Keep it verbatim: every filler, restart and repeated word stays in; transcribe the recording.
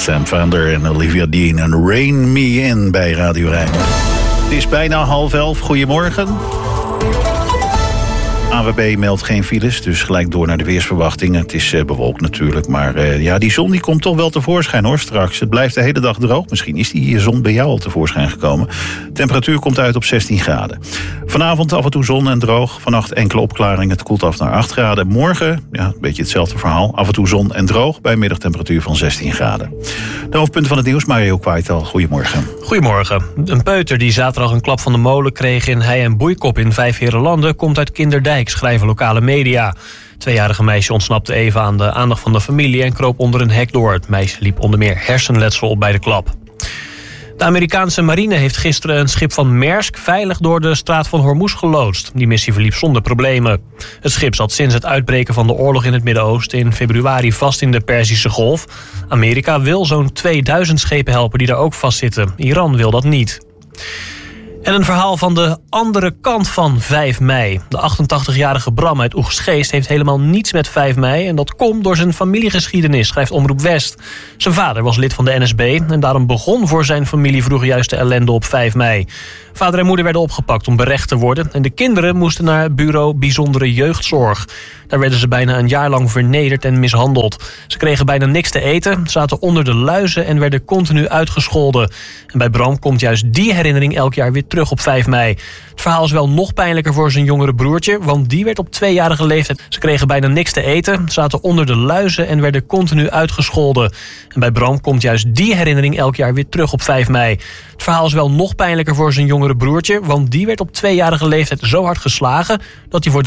Sam Fender en Olivia Dean en Rain Me In bij Radio Rijnmond. Het is bijna half elf. Goedemorgen. A W B meldt geen files, dus gelijk door naar de weersverwachtingen. Het is uh, bewolkt natuurlijk, maar uh, ja, die zon die komt toch wel tevoorschijn hoor straks. Het blijft de hele dag droog. Misschien is die zon bij jou al tevoorschijn gekomen. De temperatuur komt uit op zestien graden. Vanavond af en toe zon en droog. Vannacht enkele opklaringen. Het koelt af naar acht graden. Morgen, ja, een beetje hetzelfde verhaal. Af en toe zon en droog bij een middagtemperatuur van zestien graden. De hoofdpunten van het nieuws, Mario Kwaital. Goedemorgen. Goedemorgen. Een peuter die zaterdag een klap van de molen kreeg in Hei en Boeikop in Vijfheerenlanden komt uit Kinderdijk, schrijven lokale media. Het tweejarige meisje ontsnapte even aan de aandacht van de familie en kroop onder een hek door. Het meisje liep onder meer hersenletsel op bij de klap. De Amerikaanse marine heeft gisteren een schip van Maersk veilig door de straat van Hormuz geloodst. Die missie verliep zonder problemen. Het schip zat sinds het uitbreken van de oorlog in het Midden-Oosten in februari vast in de Perzische Golf. Amerika wil zo'n tweeduizend schepen helpen die daar ook vastzitten. Iran wil dat niet. En een verhaal van de andere kant van vijf mei. De achtentachtigjarige Bram uit Oegstgeest heeft helemaal niets met vijf mei... en dat komt door zijn familiegeschiedenis, schrijft Omroep West. Zijn vader was lid van de N S B... en daarom begon voor zijn familie vroeger juist de ellende op vijf mei. Vader en moeder werden opgepakt om berecht te worden... en de kinderen moesten naar bureau Bijzondere Jeugdzorg. Daar werden ze bijna een jaar lang vernederd en mishandeld. Ze kregen bijna niks te eten, zaten onder de luizen... en werden continu uitgescholden. En bij Bram komt juist die herinnering elk jaar weer terug op vijf mei. Het verhaal is wel nog pijnlijker voor zijn jongere broertje... want die werd op tweejarige leeftijd. Ze kregen bijna niks te eten, zaten onder de luizen... en werden continu uitgescholden. En bij Bram komt juist die herinnering elk jaar weer terug op vijf mei. Het verhaal is wel nog pijnlijker voor zijn jongere broertje... want die werd op tweejarige leeftijd zo hard geslagen... dat hij voor